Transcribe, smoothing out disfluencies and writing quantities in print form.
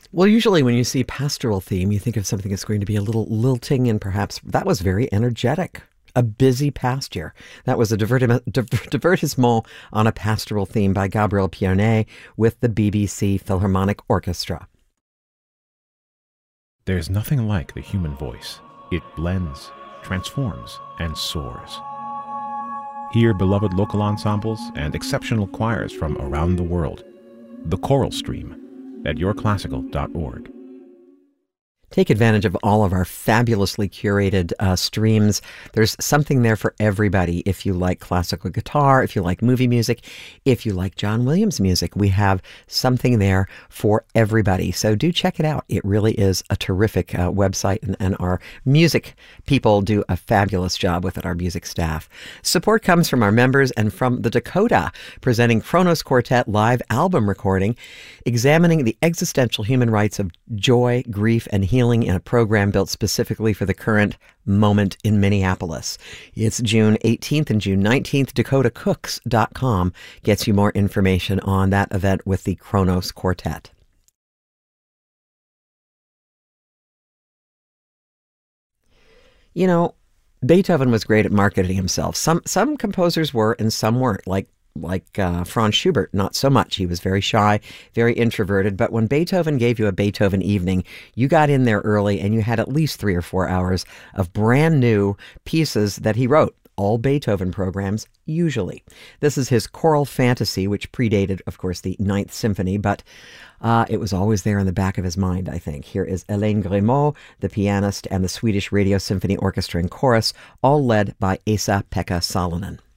Well, usually when you see pastoral theme, you think of something that's going to be a little lilting, and perhaps that was very energetic. A busy pasture. That was a divertissement on a pastoral theme by Gabriel Pionnet with the BBC Philharmonic Orchestra. There's nothing like the human voice. It blends, transforms, and soars. Hear beloved local ensembles and exceptional choirs from around the world. The Choral Stream at yourclassical.org. Take advantage of all of our fabulously curated streams. There's something there for everybody. If you like classical guitar, if you like movie music, if you like John Williams music, we have something there for everybody. So do check it out. It really is a terrific website, and our music people do a fabulous job with it, our music staff. Support comes from our members and from the Dakota, presenting Kronos Quartet live album recording, examining the existential human rights of joy, grief, and healing in a program built specifically for the current moment in Minneapolis. It's June 18th and June 19th. DakotaCooks.com gets you more information on that event with the Kronos Quartet. You know, Beethoven was great at marketing himself. Some composers were and some weren't, like Franz Schubert, not so much. He was very shy, very introverted. But when Beethoven gave you a Beethoven evening, you got in there early and you had at least 3 or 4 hours of brand new pieces that he wrote. All Beethoven programs, usually. This is his choral fantasy, which predated, of course, the Ninth Symphony, but it was always there in the back of his mind, I think. Here is Hélène Grimaud, the pianist, and the Swedish Radio Symphony Orchestra and Chorus, all led by Esa-Pekka Salonen.